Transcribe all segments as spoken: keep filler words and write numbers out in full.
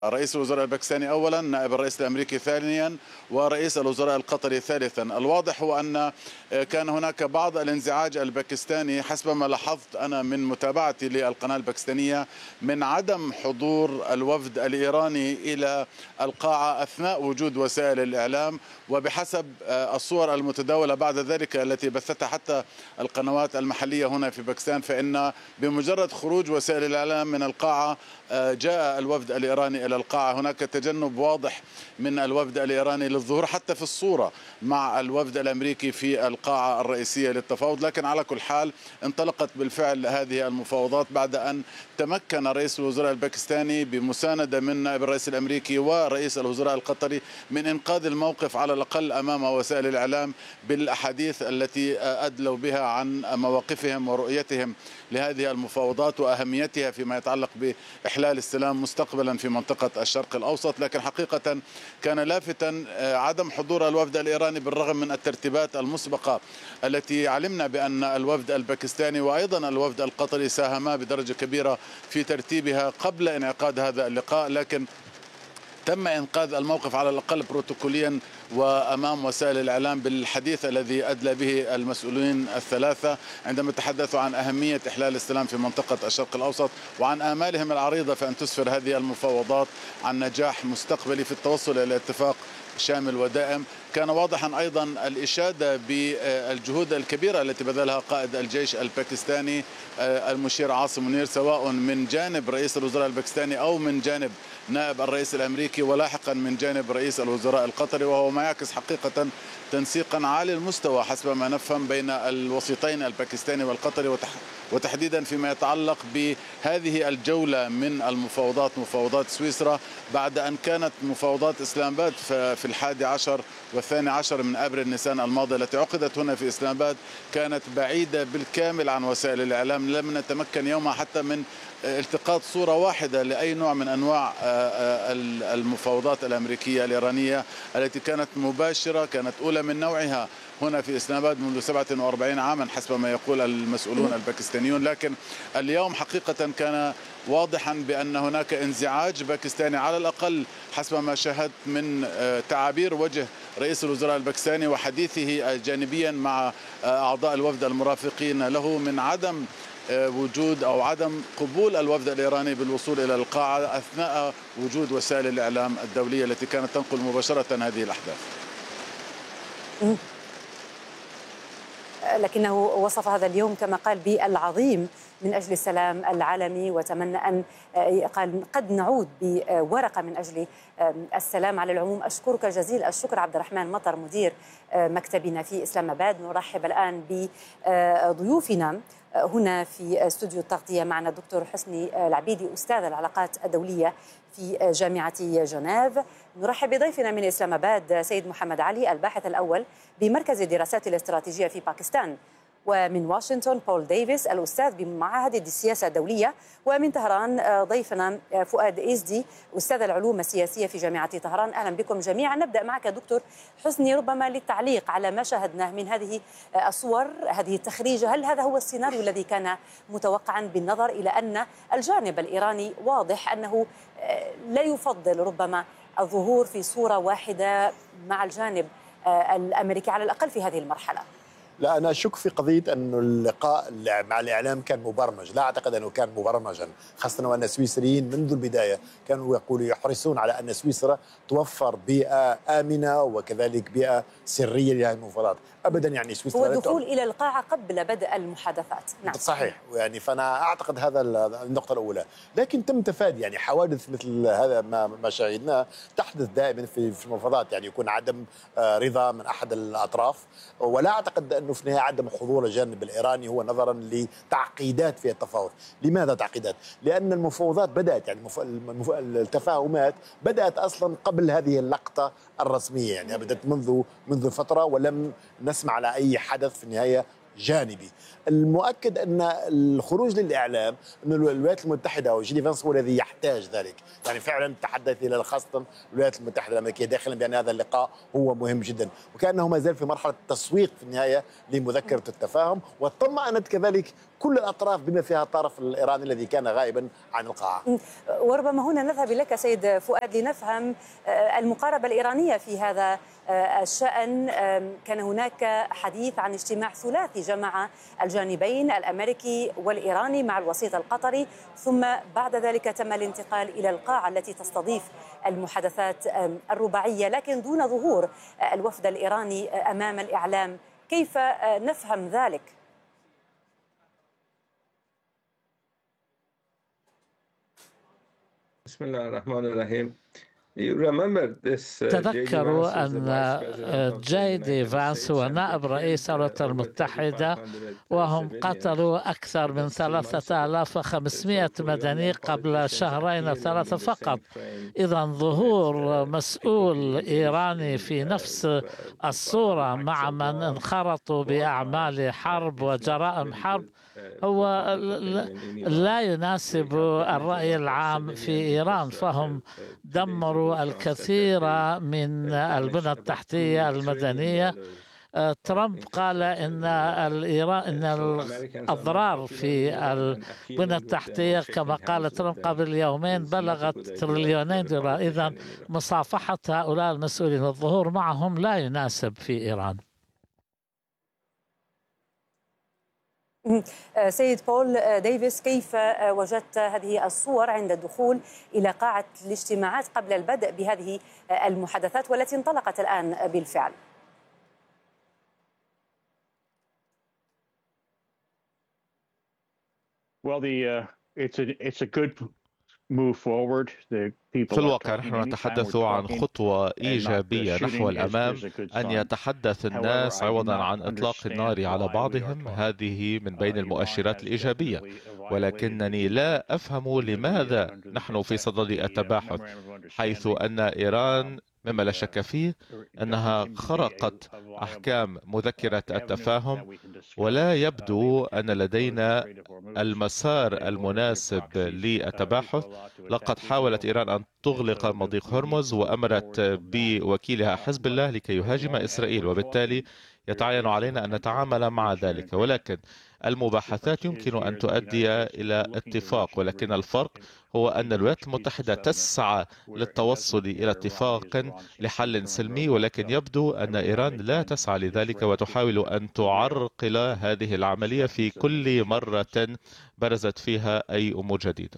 رئيس الوزراء الباكستاني أولا، نائب الرئيس الأمريكي ثانيا، ورئيس الوزراء القطري ثالثا. الواضح هو أن كان هناك بعض الانزعاج الباكستاني حسب ما لاحظت أنا من متابعتي للقناة الباكستانية من عدم حضور الوفد الإيراني إلى القاعة أثناء وجود وسائل الإعلام، وبحسب الصور المتداولة بعد ذلك التي بثتها حتى القنوات المحلية هنا في باكستان، فإن بمجرد خروج وسائل الإعلام من القاعة جاء الوفد الإيراني إلى القاعة. هناك تجنب واضح من الوفد الإيراني للظهور حتى في الصورة مع الوفد الأمريكي في القاعة الرئيسية للتفاوض، لكن على كل حال انطلقت بالفعل هذه المفاوضات بعد أن تمكن رئيس الوزراء الباكستاني بمساندة من نائب الرئيس الأمريكي ورئيس الوزراء القطري من إنقاذ الموقف على الأقل أمام وسائل الإعلام بالأحاديث التي أدلوا بها عن مواقفهم ورؤيتهم لهذه المفاوضات وأهميتها فيما يتعلق بإحلال السلام مستقبلا في منطقة الشرق الأوسط. لكن حقيقة كان لافتا عدم حضور الوفد الإيراني بالرغم من الترتيبات المسبقة التي علمنا بأن الوفد الباكستاني وأيضا الوفد القطري ساهما بدرجة كبيرة في ترتيبها قبل انعقاد هذا اللقاء، لكن تم إنقاذ الموقف على الأقل بروتوكوليا وأمام وسائل الإعلام بالحديث الذي أدلى به المسؤولين الثلاثة عندما تحدثوا عن أهمية إحلال السلام في منطقة الشرق الأوسط وعن آمالهم العريضة في أن تسفر هذه المفاوضات عن نجاح مستقبلي في التوصل إلى اتفاق شامل ودائم. كان واضحا أيضا الإشادة بالجهود الكبيرة التي بذلها قائد الجيش الباكستاني المشير عاصم منير، سواء من جانب رئيس الوزراء الباكستاني أو من جانب نائب الرئيس الأمريكي ولاحقا من جانب رئيس الوزراء القطري، وهو ما يعكس حقيقة تنسيقا عالي المستوى حسب ما نفهم بين الوسيطين الباكستاني والقطري، وتحديدا فيما يتعلق بهذه الجولة من المفاوضات، مفاوضات سويسرا، بعد أن كانت مفاوضات إسلام آباد في الحادي عشر والثاني عشر من أبريل نيسان الماضي التي عقدت هنا في إسلام آباد كانت بعيدة بالكامل عن وسائل الإعلام. لم نتمكن يومها حتى من التقاط صورة واحدة لأي نوع من أنواع المفاوضات الأمريكية الإيرانية التي كانت مباشرة، كانت أولى من نوعها هنا في إسلام آباد منذ سبعة وأربعين عاما حسب ما يقول المسؤولون الباكستانيون. لكن اليوم حقيقة كان واضحا بأن هناك انزعاج باكستاني على الأقل حسب ما شاهدت من تعابير وجه رئيس الوزراء الباكستاني وحديثه جانبيا مع أعضاء الوفد المرافقين له من عدم وجود أو عدم قبول الوفد الإيراني بالوصول إلى القاعة أثناء وجود وسائل الإعلام الدولية التي كانت تنقل مباشرة هذه الأحداث. لكنه وصف هذا اليوم كما قال بالعظيم من أجل السلام العالمي، وتمنى أن قال قد نعود بورقة من أجل السلام. على العموم أشكرك جزيل الشكر عبد الرحمن مطر مدير مكتبنا في إسلام آباد. نرحب الآن بضيوفنا هنا في استوديو التغطية. معنا الدكتور حسني العبيدي أستاذ العلاقات الدولية في جامعة جنيف. نرحب بضيفنا من إسلام آباد سيد محمد علي الباحث الأول بمركز الدراسات الاستراتيجية في باكستان. ومن واشنطن بول ديفيس الأستاذ بمعهد السياسة الدولية. ومن طهران ضيفنا فؤاد إيزدي أستاذ العلوم السياسية في جامعة طهران. أهلا بكم جميعا. نبدأ معك دكتور حسني ربما للتعليق على ما شاهدناه من هذه الصور، هذه التخريجة. هل هذا هو السيناريو الذي كان متوقعا بالنظر إلى أن الجانب الإيراني واضح أنه لا يفضل ربما الظهور في صورة واحدة مع الجانب الأمريكي على الأقل في هذه المرحلة؟ لا، أنا أشك في قضية أنه اللقاء مع الإعلام كان مبرمج. لا أعتقد أنه كان مبرمجا، خاصة وأن السويسريين منذ البداية كانوا يقولوا يحرصون على أن سويسرا توفر بيئة آمنة وكذلك بيئة سرية لهذه المفاوضات. أبدا يعني سويسرا هو الدخول إلى القاعة قبل بدء المحادثات. نعم صحيح، يعني فأنا أعتقد هذا النقطة الأولى. لكن تم تفادي يعني حوادث مثل هذا ما ما شاهدناه تحدث دائما في في المفاوضات، يعني يكون عدم رضا من أحد الأطراف. ولا أعتقد أنه في النهاية عدم حضور الجانب الإيراني هو نظرا لتعقيدات في التفاوض. لماذا تعقيدات؟ لأن المفاوضات بدأت يعني التفاهمات بدأت أصلا قبل هذه اللقطة الرسمية، يعني بدأت منذ منذ فترة ولم نسمع على أي حدث في النهاية جانبي. المؤكد أن الخروج للإعلام أن الولايات المتحدة وجيدي فانس هو الذي يحتاج ذلك، يعني فعلا تحدث إلى خاصة الولايات المتحدة الأمريكية داخلا بأن هذا اللقاء هو مهم جدا، وكأنه ما زال في مرحلة تسويق في النهاية لمذكرة التفاهم، واطمأنت كذلك كل الأطراف بما فيها الطرف الإيراني الذي كان غائبا عن القاعة. وربما هنا نذهب لك سيد فؤاد لنفهم المقاربة الإيرانية في هذا الشأن. كان هناك حديث عن اجتماع ثلاثي جمع الجانبين الأمريكي والإيراني مع الوسيط القطري، ثم بعد ذلك تم الانتقال إلى القاعة التي تستضيف المحادثات الرباعية، لكن دون ظهور الوفد الإيراني أمام الإعلام. كيف نفهم ذلك؟ بسم الله الرحمن الرحيم. تذكروا أن جاي دي فانس هو نائب رئيس الولايات المتحدة، وهم قتلوا أكثر من ثلاثة آلاف وخمسمائة مدني قبل شهرين أو ثلاثة فقط. إذا ظهور مسؤول إيراني في نفس الصورة مع من انخرطوا بأعمال حرب وجرائم حرب هو لا يناسب الرأي العام في إيران، فهم دمروا الكثير من البنى التحتية المدنية. ترامب قال إن إن الأضرار في البنى التحتية كما قال ترامب قبل يومين بلغت تريليونين دولار. إذا مصافحة هؤلاء المسؤولين والظهور معهم لا يناسب في إيران. سيد بول ديفيس، كيف وجدت هذه الصور عند الدخول إلى قاعة الاجتماعات قبل البدء بهذه المحادثات والتي انطلقت الآن بالفعل؟ Well, the uh, it's a it's a good move forward. The في الواقع نحن نتحدث عن خطوة إيجابية نحو الأمام، أن يتحدث الناس عوضا عن إطلاق النار على بعضهم. هذه من بين المؤشرات الإيجابية، ولكنني لا أفهم لماذا نحن في صدد التباحث، حيث أن إيران مما لا شك فيه أنها خرقت أحكام مذكرة التفاهم، ولا يبدو أن لدينا المسار المناسب للتباحث. لقد حاولت إيران أن تغلق مضيق هرمز وأمرت بوكيلها حزب الله لكي يهاجم إسرائيل، وبالتالي يتعين علينا أن نتعامل مع ذلك. ولكن المباحثات يمكن أن تؤدي إلى اتفاق، ولكن الفرق هو أن الولايات المتحدة تسعى للتوصل إلى اتفاق لحل سلمي، ولكن يبدو أن إيران لا تسعى لذلك وتحاول أن تعرقل هذه العملية في كل مرة برزت فيها أي أمور جديدة.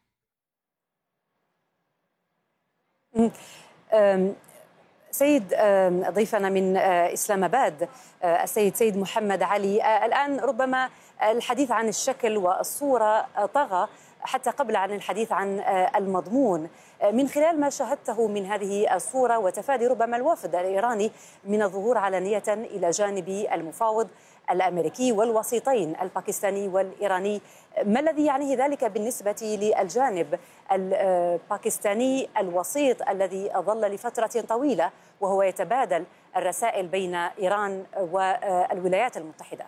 سيد ضيفنا من إسلام آباد السيد سيد محمد علي، الآن ربما الحديث عن الشكل والصورة طغى حتى قبل عن الحديث عن المضمون. من خلال ما شاهدته من هذه الصورة وتفادي ربما الوفد الإيراني من الظهور علنية إلى جانب المفاوض الأمريكي والوسيطين الباكستاني والإيراني، ما الذي يعنيه ذلك بالنسبة للجانب الباكستاني الوسيط الذي ظل لفترة طويلة وهو يتبادل الرسائل بين إيران والولايات المتحدة؟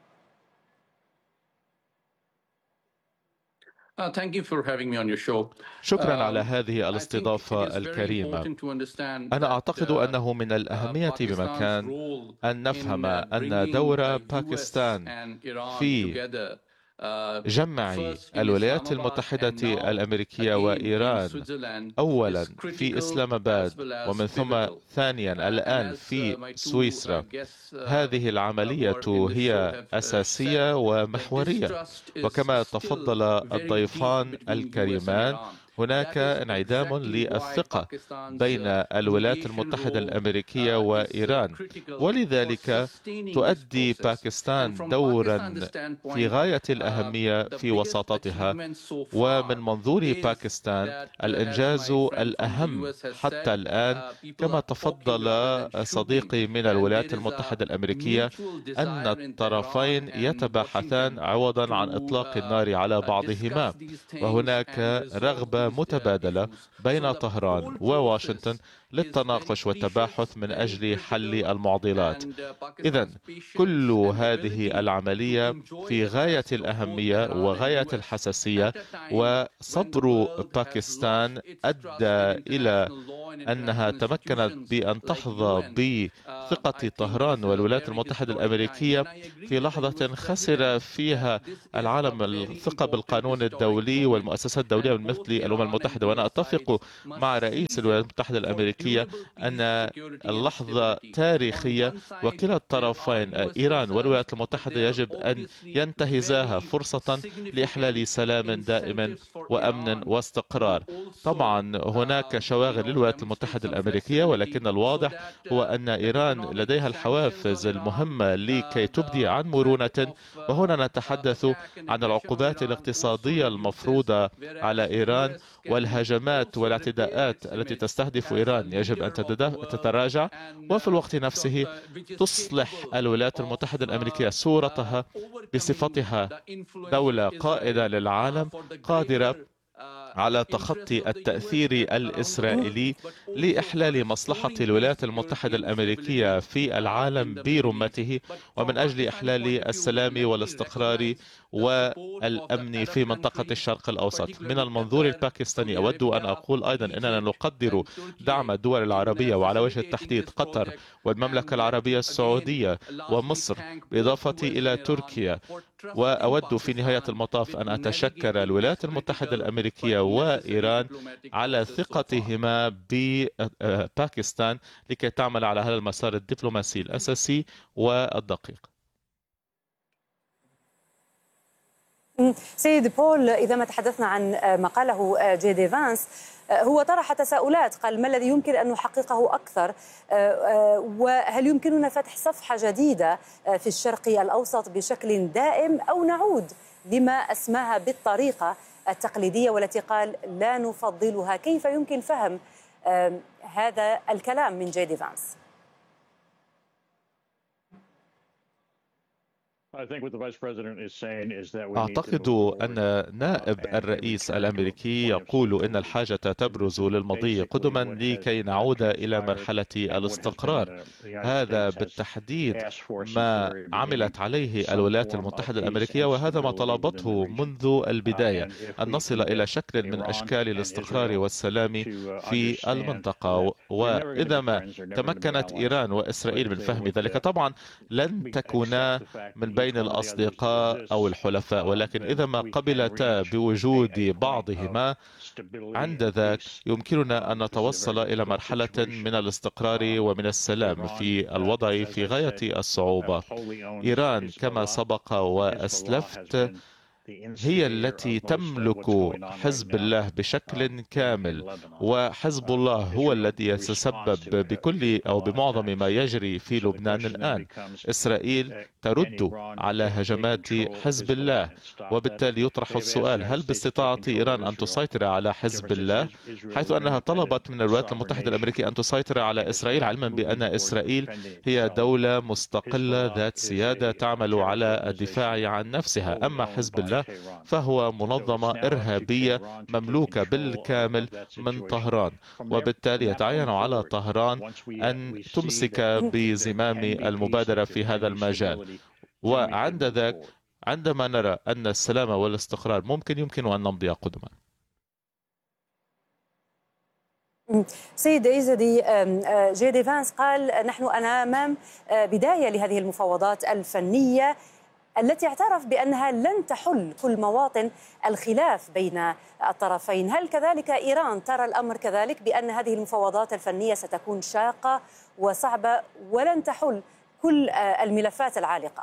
شكرا على هذه الاستضافة الكريمة. أنا أعتقد أنه من الأهمية بمكان أن نفهم أن دور باكستان في جمع الولايات المتحدة الأمريكية وإيران أولا في إسلام آباد ومن ثم ثانيا الآن في سويسرا، هذه العملية هي أساسية ومحورية. وكما تفضل الضيفان الكريمان، هناك انعدام للثقة بين الولايات المتحدة الأمريكية وإيران، ولذلك تؤدي باكستان دورا في غاية الأهمية في وساطتها. ومن منظور باكستان الإنجاز الأهم حتى الآن كما تفضل صديقي من الولايات المتحدة الأمريكية أن الطرفين يتباحثان عوضا عن إطلاق النار على بعضهما، وهناك رغبة متبادلة بين طهران وواشنطن للتناقش والتباحث من أجل حل المعضلات. إذن كل هذه العملية في غاية الأهمية وغاية الحساسية، وصبر باكستان أدى إلى أنها تمكنت بأن تحظى بثقة طهران والولايات المتحدة الأمريكية في لحظة خسر فيها العالم الثقة بالقانون الدولي والمؤسسات الدولية مثل الأمم المتحدة. وأنا أتفق مع رئيس الولايات المتحدة الأمريكية أن اللحظة تاريخية، وكلا الطرفين إيران والولايات المتحدة يجب أن ينتهزاها فرصة لإحلال سلام دائم وأمن واستقرار. طبعا هناك شواغل للولايات المتحدة الأمريكية، ولكن الواضح هو أن إيران لديها الحوافز المهمة لكي تبدي عن مرونة. وهنا نتحدث عن العقوبات الاقتصادية المفروضة على إيران والهجمات والاعتداءات التي تستهدف إيران يجب أن تتراجع، وفي الوقت نفسه تصلح الولايات المتحدة الأمريكية صورتها بصفتها دولة قائدة للعالم قادرة على تخطي التأثير الإسرائيلي لإحلال مصلحة الولايات المتحدة الأمريكية في العالم برمته، ومن أجل إحلال السلام والاستقرار والأمن في منطقة الشرق الأوسط. من المنظور الباكستاني أود أن أقول أيضا أننا نقدر دعم الدول العربية، وعلى وجه التحديد قطر والمملكة العربية السعودية ومصر بالإضافة إلى تركيا. وأود في نهاية المطاف أن أتشكر الولايات المتحدة الأمريكية وإيران على ثقتهما بباكستان لكي تعمل على هذا المسار الدبلوماسي الأساسي والدقيق. سيد بول، إذا ما تحدثنا عن ما قاله جي دي فانس، هو طرح تساؤلات، قال ما الذي يمكن أن نحققه أكثر، وهل يمكننا فتح صفحة جديدة في الشرق الأوسط بشكل دائم، أو نعود لما أسماها بالطريقة التقليدية والتي قال لا نفضلها. كيف يمكن فهم هذا الكلام من جي دي فانس؟ أعتقد أن نائب الرئيس الأمريكي يقول إن الحاجة تبرز للمضي قدما لكي نعود إلى مرحلة الاستقرار. هذا بالتحديد ما عملت عليه الولايات المتحدة الأمريكية، وهذا ما طلبته منذ البداية، أن نصل إلى شكل من أشكال الاستقرار والسلام في المنطقة. وإذا ما تمكنت إيران وإسرائيل من فهم ذلك، طبعا لن تكونا من بين الأصدقاء أو الحلفاء، ولكن إذا ما قبلتا بوجود بعضهما، عند ذاك يمكننا أن نتوصل إلى مرحلة من الاستقرار ومن السلام في الوضع في غاية الصعوبة. إيران كما سبق وأسلفت هي التي تملك حزب الله بشكل كامل، وحزب الله هو الذي يتسبب بكل أو بمعظم ما يجري في لبنان الآن. إسرائيل ترد على هجمات حزب الله، وبالتالي يطرح السؤال: هل باستطاعة إيران أن تسيطر على حزب الله، حيث أنها طلبت من الولايات المتحدة الأمريكية أن تسيطر على إسرائيل، علما بأن إسرائيل هي دولة مستقلة ذات سيادة تعمل على الدفاع عن نفسها. أما حزب الله فهو منظمة إرهابية مملوكة بالكامل من طهران، وبالتالي يتعين على طهران أن تمسك بزمام المبادرة في هذا المجال. وعند ذاك عندما نرى أن السلام والاستقرار ممكن يمكن أن نمضي قدما. سيد إيزدي، جي دي فانس قال نحن أمام بداية لهذه المفاوضات الفنية التي اعترف بأنها لن تحل كل مواطن الخلاف بين الطرفين. هل كذلك إيران ترى الأمر كذلك، بأن هذه المفاوضات الفنية ستكون شاقة وصعبة ولن تحل كل الملفات العالقة؟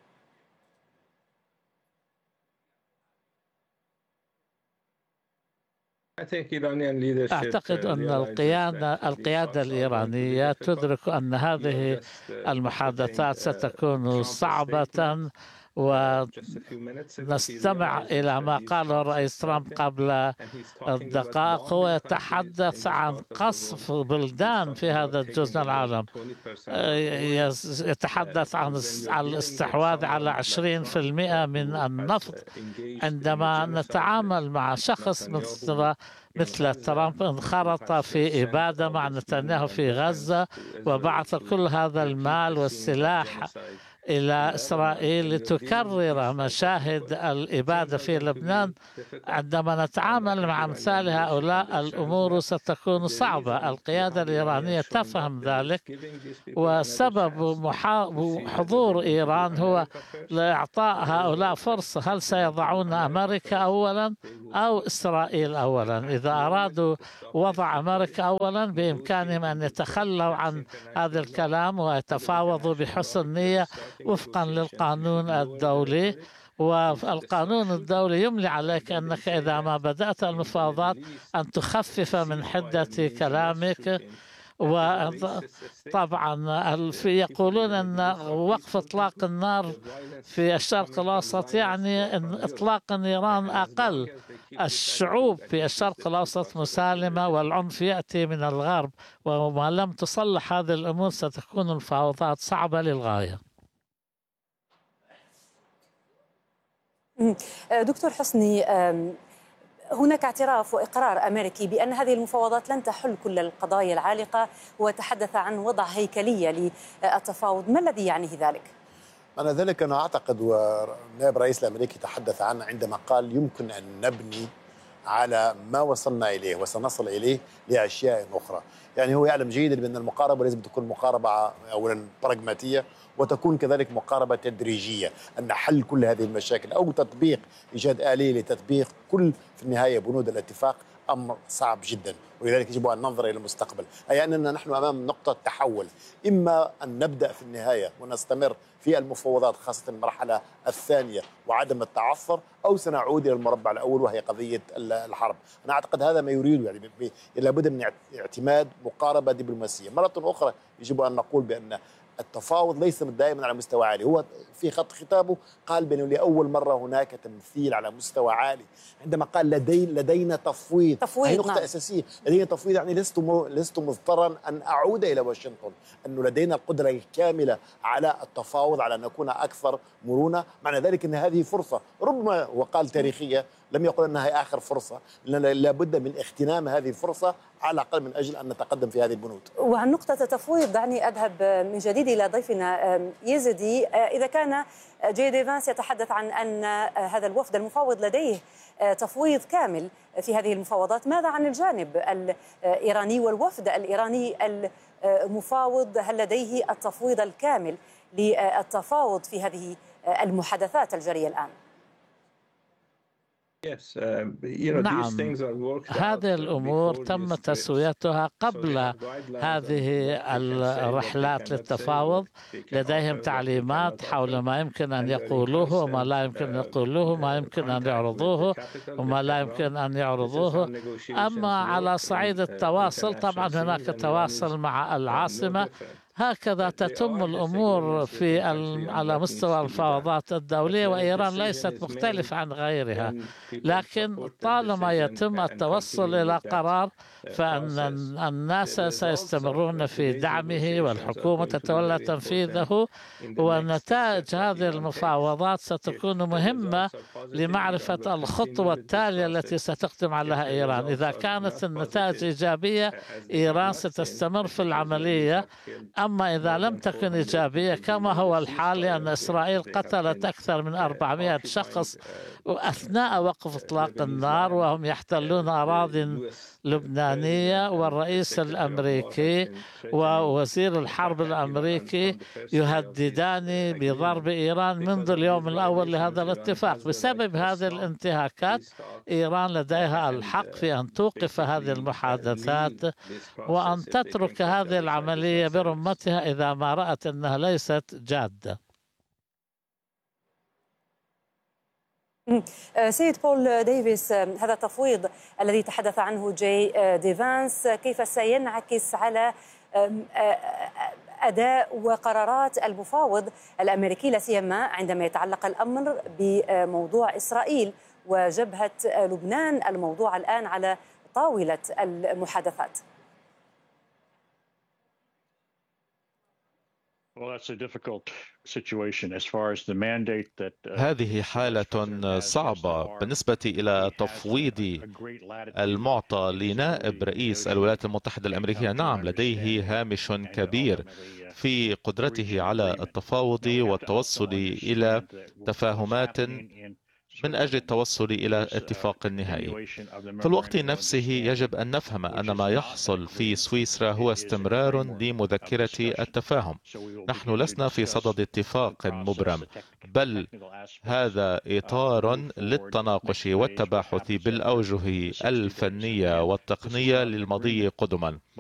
أعتقد أن القيادة القيادة الإيرانية تدرك أن هذه المحادثات ستكون صعبة، ونستمع إلى ما قاله الرئيس ترامب قبل الدقائق. هو يتحدث عن قصف بلدان في هذا الجزء من العالم، يتحدث عن الاستحواذ على عشرين بالمئة من النفط. عندما نتعامل مع شخص مثل مثل ترامب انخرط في إبادة مع نتنياهو في غزة وبعث كل هذا المال والسلاح إلى إسرائيل لتكرر مشاهد الإبادة في لبنان. عندما نتعامل مع أمثال هؤلاء الأمور ستكون صعبة. القيادة الإيرانية تفهم ذلك، وسبب حضور إيران هو لإعطاء هؤلاء فرصة. هل سيضعون أمريكا أولا أو إسرائيل أولا؟ إذا أرادوا وضع أمريكا أولا بإمكانهم أن يتخلوا عن هذا الكلام ويتفاوضوا بحسن نية وفقا للقانون الدولي. والقانون الدولي يملي عليك أنك إذا ما بدأت المفاوضات أن تخفف من حدة كلامك. وطبعا يقولون أن وقف إطلاق النار في الشرق الأوسط يعني أن إطلاق النيران أقل. الشعوب في الشرق الأوسط مسالمة والعنف يأتي من الغرب، وما لم تصلح هذه الأمور ستكون المفاوضات صعبة للغاية. دكتور حسني، هناك اعتراف وإقرار أمريكي بأن هذه المفاوضات لن تحل كل القضايا العالقة، وتحدث عن وضع هيكلية للتفاوض. ما الذي يعنيه ذلك؟ أنا ذلك أنا أعتقد، والنائب الرئيس الأمريكي تحدث عنه عندما قال يمكن أن نبني على ما وصلنا إليه وسنصل إليه لأشياء أخرى. يعني هو يعلم جيدا بأن المقاربة لازم تكون مقاربة أولا براغماتية، وتكون كذلك مقاربة تدريجية، أن حل كل هذه المشاكل أو تطبيق إيجاد آلية لتطبيق كل في النهاية بنود الاتفاق أمر صعب جدا، ولذلك يجب أن ننظر إلى المستقبل. أي أننا نحن أمام نقطة تحول، إما أن نبدأ في النهاية ونستمر في المفاوضات خاصة المرحلة الثانية وعدم التعثر، أو سنعود إلى المربع الأول وهي قضية الحرب. أنا أعتقد هذا ما يريده، يعني لابد من اعتماد مقاربة دبلوماسية. مرة أخرى يجب أن نقول بأن التفاوض ليس دائما على مستوى عالي. هو في خط خطابه قال بأنه لأول مرة هناك تمثيل على مستوى عالي، عندما قال لدي لدينا تفويض. تفويض هي نقطة نعم. أساسية. لدينا تفويض يعني لست لست مضطرا أن أعود إلى واشنطن، أنه لدينا القدرة الكاملة على التفاوض، على أن نكون أكثر مرونة. معنى ذلك أن هذه فرصة، ربما وقال تاريخية، لم يقل أنها هي آخر فرصة، لأن لابد من اغتنام هذه الفرصة على الأقل من أجل أن نتقدم في هذه البنود. وعن نقطة التفويض دعني أذهب من جديد إلى ضيفنا يزدي. إذا كان جي دي فانس يتحدث عن أن هذا الوفد المفاوض لديه تفويض كامل في هذه المفاوضات، ماذا عن الجانب الإيراني والوفد الإيراني المفاوض؟ هل لديه التفويض الكامل للتفاوض في هذه المحادثات الجارية الآن؟ نعم، هذه الأمور تم تسويتها قبل هذه الرحلات للتفاوض. لديهم تعليمات حول ما يمكن أن يقولوه وما لا يمكن أن يقولوه، ما يمكن أن يعرضوه وما لا يمكن أن يعرضوه. أما على صعيد التواصل، طبعا هناك تواصل مع العاصمة. هكذا تتم الأمور في على مستوى المفاوضات الدولية، وإيران ليست مختلفة عن غيرها. لكن طالما يتم التوصل إلى قرار فإن الناس سيستمرون في دعمه والحكومة تتولى تنفيذه، ونتائج هذه المفاوضات ستكون مهمة لمعرفة الخطوة التالية التي ستقدم عليها إيران. إذا كانت النتائج إيجابية إيران ستستمر في العملية، أما إذا لم تكن إيجابية كما هو الحال، لأن إسرائيل قتلت أكثر من أربعمائة شخص أثناء وقف إطلاق النار وهم يحتلون أراضي لبنانية، والرئيس الأمريكي ووزير الحرب الأمريكي يهددان بضرب إيران منذ اليوم الأول لهذا الاتفاق. بسبب هذه الانتهاكات إيران لديها الحق في أن توقف هذه المحادثات وأن تترك هذه العملية برمتها إذا ما رأت أنها ليست جادة. سيد بول ديفيس، هذا التفويض الذي تحدث عنه جي دي فانس كيف سينعكس على أداء وقرارات المفاوض الأمريكي، لا سيما عندما يتعلق الأمر بموضوع إسرائيل وجبهة لبنان، الموضوع الآن على طاولة المحادثات؟ هذه حالة صعبة بالنسبة إلى تفويض المعطى لنائب رئيس الولايات المتحدة الأمريكية. نعم، لديه هامش كبير في قدرته على التفاوض والتوصل إلى تفاهمات من أجل التوصل إلى اتفاق نهائي. في الوقت نفسه يجب أن نفهم أن ما يحصل في سويسرا هو استمرار لمذكرة التفاهم. نحن لسنا في صدد اتفاق مبرم، بل هذا إطار للتناقش والتباحث بالأوجه الفنية والتقنية للمضي قدما.